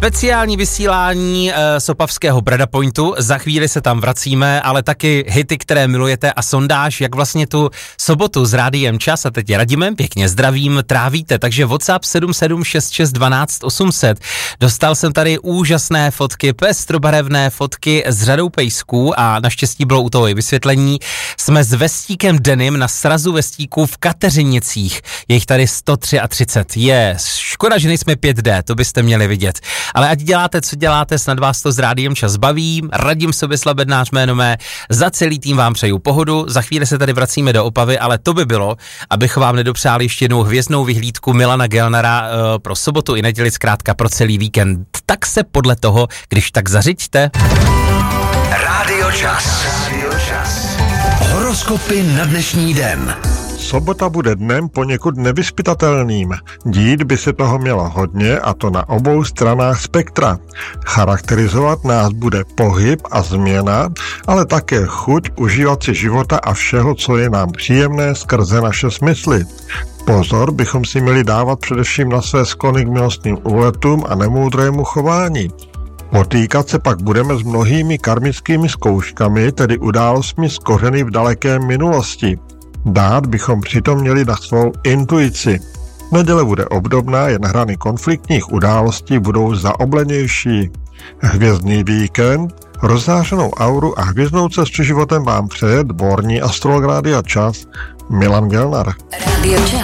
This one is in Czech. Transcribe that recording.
Speciální vysílání z opavského Breda Pointu, za chvíli se tam vracíme, ale taky hity, které milujete a sondáž, jak vlastně tu sobotu s Rádiem Čas a teď Radimem pěkně zdravím, trávíte, takže WhatsApp 776612 Dostal jsem tady úžasné fotky, pestrobarevné fotky s řadou pejsků a naštěstí bylo u toho i vysvětlení. Jsme s vestíkem Denim na srazu vestíků v Kateřinicích. Je jich tady 133. Je škoda, že nejsme 5D, to byste měli vidět. Ale ať děláte, co děláte, snad vás to s Rádiem Čas baví. Radim Soběslav Bednář jméno mé, za celý tým vám přeju pohodu. Za chvíli se tady vracíme do Opavy, ale to by bylo, abych vám nedopřál ještě jednou hvězdnou vyhlídku Milana Gelnera pro sobotu i neděli, zkrátka pro celý víkend. Tak se podle toho, když tak zařiďte. Rádio Čas. Horoskopy na dnešní den. Sobota bude dnem poněkud nevyzpytatelným. Dít by se toho mělo hodně, a to na obou stranách spektra. Charakterizovat nás bude pohyb a změna, ale také chuť užívat si života a všeho, co je nám příjemné skrze naše smysly. Pozor bychom si měli dávat především na své sklony k milostným úletům a nemoudrému chování. Potýkat se pak budeme s mnohými karmickými zkouškami, tedy událostmi s kořeny v daleké minulosti. Dát bychom přitom měli na svou intuici. Neděle bude obdobná, jen hrany konfliktních událostí budou zaoblenější. Hvězdný víkend, rozzářenou auru a hvězdnou cestu životem vám přeje dvorní astrolog Rádia Čas Milan Gelnar. Rádio Čas.